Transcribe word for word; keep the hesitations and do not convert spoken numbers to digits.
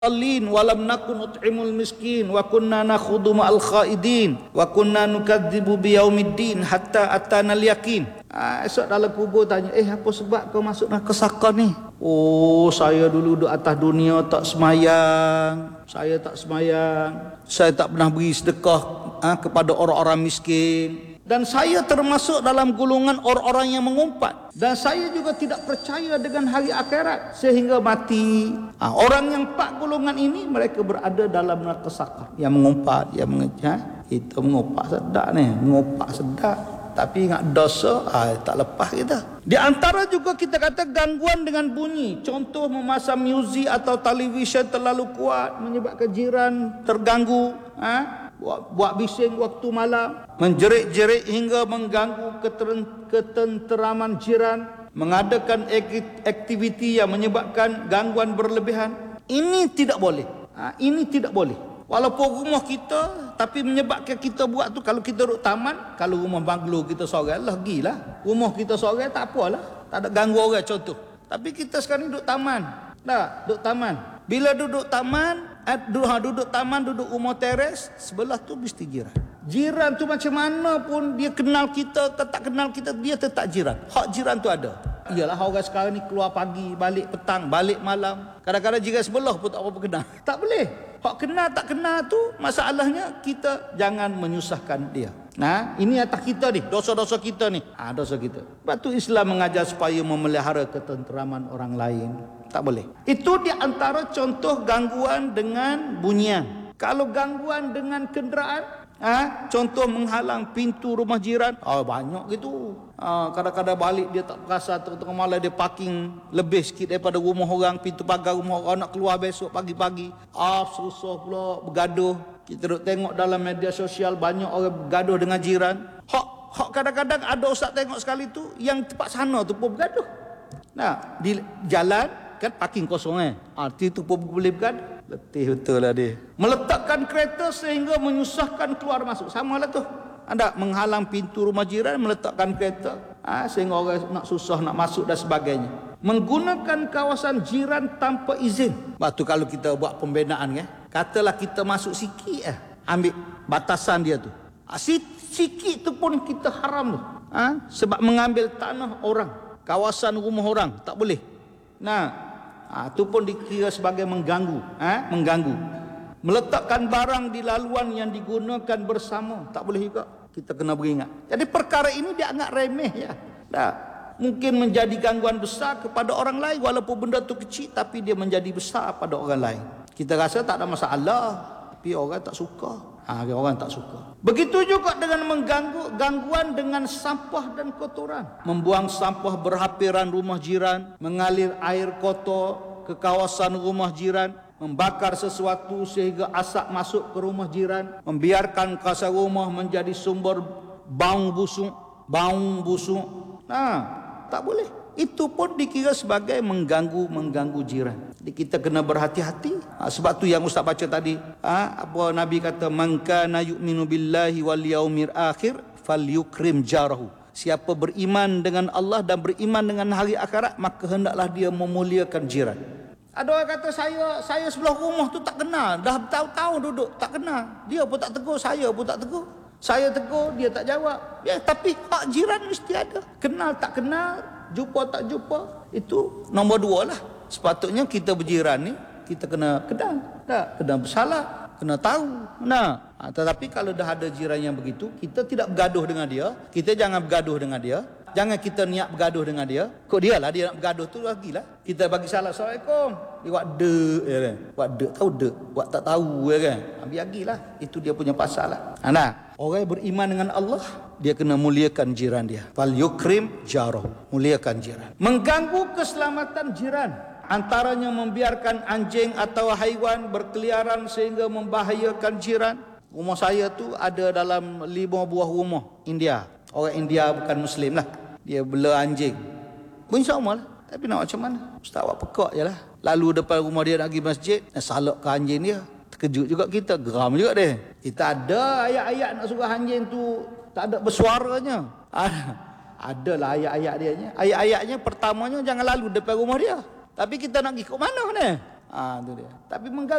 Lin walam nakun nut'imul miskin wa kunna nakhudu ma'al khaidin wa kunna nukadzibu biyaumiddin hatta atana al-yaqin. Ah, esok dalam kubur tanya, eh apa sebab kau masuk neraka ni? Oh, saya dulu duduk atas dunia tak semayang, saya tak semayang, saya tak pernah beri sedekah ah, kepada orang-orang miskin. Dan saya termasuk dalam golongan orang-orang yang mengumpat. Dan saya juga tidak percaya dengan hari akhirat sehingga mati. Ha, orang yang empat golongan ini mereka berada dalam neraka sakar. Yang mengumpat, yang mengejar, itu mengumpat sedap ni, mengumpat sedap. Tapi ingat dosa, ah, tak lepas kita. Di antara juga kita kata gangguan dengan bunyi. Contoh memasang muzik atau televisyen terlalu kuat menyebabkan jiran terganggu. Ha? Buat, buat bising waktu malam, menjerit-jerit hingga mengganggu ketenteraman jiran, mengadakan aktiviti yang menyebabkan gangguan berlebihan. Ini tidak boleh. Ha, ini tidak boleh. Walaupun rumah kita, tapi menyebabkan kita buat tu, kalau kita duduk taman, kalau rumah banglo kita seorang lah, gilah. Rumah kita seorang tak apalah, tak ada ganggu orang contoh. Tapi kita sekarang duduk taman. Tak, duduk taman. Bila duduk taman, duduk, duduk taman, duduk rumah teres, sebelah tu mesti jiran. Jiran tu macam mana pun dia kenal kita ke tak kenal kita, dia tetap jiran. Hak jiran tu ada. Iyalah orang sekarang ni keluar pagi, balik petang, balik malam. Kadang-kadang jiran sebelah pun tak apa kenal. Tak boleh. Hak kenal tak kenal tu masalahnya kita jangan menyusahkan dia. Nah, ini atas kita ni, dosa-dosa kita ni. Ah, ha, dosa kita. Sebab tu Islam mengajar supaya memelihara ketenteraman orang lain. Tak boleh. Itu di antara contoh gangguan dengan bunyian. Kalau gangguan dengan kenderaan, ah, ha, contoh menghalang pintu rumah jiran, ah, banyak gitu. Ah, kadang-kadang balik dia tak perasan, tengah-tengah malam dia parking lebih sikit daripada rumah orang, pintu pagar rumah orang, nak keluar besok pagi-pagi. Ah, susah pula bergaduh. Kita duk tengok dalam media sosial banyak orang bergaduh dengan jiran. Hak hak kadang-kadang ada ustaz tengok sekali tu yang tempat sana tu pun bergaduh. Nah, di jalan kan parking kosong eh. Arti tu pun boleh bergaduh. Letih betul lah dia. Meletakkan kereta sehingga menyusahkan keluar masuk. Samalah tu. Anda menghalang pintu rumah jiran, meletakkan kereta, ha, sehingga orang nak susah nak masuk dan sebagainya. Menggunakan kawasan jiran tanpa izin. Waktu kalau kita buat pembinaan kan, katalah kita masuk sikit eh, ambil batasan dia tu. Ha, sikit tu pun kita haram tu. Ha, sebab mengambil tanah orang, kawasan rumah orang, tak boleh. Nah, ha, tu pun dikira sebagai mengganggu, ha, mengganggu. Meletakkan barang di laluan yang digunakan bersama, tak boleh juga. Kita kena beringat. Jadi perkara ini dia anggap remeh ya. Tak. Mungkin menjadi gangguan besar kepada orang lain, walaupun benda tu kecil tapi dia menjadi besar pada orang lain. Kita rasa tak ada masalah, tapi orang tak suka. Ha, orang tak suka. Begitu juga dengan mengganggu gangguan dengan sampah dan kotoran. Membuang sampah berhampiran rumah jiran, mengalir air kotor ke kawasan rumah jiran, membakar sesuatu sehingga asap masuk ke rumah jiran, membiarkan kawasan rumah menjadi sumber bau busuk, bau busuk. Nah, tak boleh. Itu pun dikira sebagai mengganggu mengganggu jiran. Jadi kita kena berhati-hati. Ha, sebab tu yang Ustaz baca tadi, ha, apa Nabi kata, man kana yu'minu billahi wal yaumil akhir falyukrim jarahu. Siapa beriman dengan Allah dan beriman dengan hari akhirat, maka hendaklah dia memuliakan jiran. Ada orang kata saya saya sebelah rumah tu tak kenal, dah bertahun-tahun duduk tak kenal. Dia pun tak tegur, saya pun tak tegur. Saya tegur, dia tak jawab. Ya, tapi hak jiran mesti ada. Kenal tak kenal, jumpa tak jumpa, itu nombor dua lah. Sepatutnya kita berjiran ni, kita kena kenal, tak? Kena bersalah, kena tahu. Nah, ha, tetapi kalau dah ada jiran yang begitu, kita tidak bergaduh dengan dia. Kita jangan bergaduh dengan dia. Jangan kita niat bergaduh dengan dia. Kok dia lah dia nak bergaduh tu lagilah. Kita bagi salam, Assalamualaikum. Dia buat dek ya kan. Buat dek, tahu dek. Buat tak tahu ya kan. Ambil lagilah. Itu dia punya pasal lah. Ha, nah, orang yang beriman dengan Allah, dia kena muliakan jiran dia. Fal yukrim jarahu. Muliakan jiran. Mengganggu keselamatan jiran. Antaranya membiarkan anjing atau haiwan berkeliaran sehingga membahayakan jiran. Rumah saya tu ada dalam lima buah rumah India. Orang India bukan Muslim lah. Dia bela anjing. Pun sama lah. Tapi nak macam mana? Ustaz buat pekak je lah. Lalu depan rumah dia nak pergi masjid, nak salak ke anjing dia. Terkejut juga kita. Geram juga dia. Kita ada ayat-ayat nak suruh anjing tu tak ada bersuaranya. Adalah ayat-ayat dia. Ayat-ayatnya pertamanya jangan lalu depan rumah dia. Tapi kita nak pergi ke mana ni? Ah, tu dia. Tapi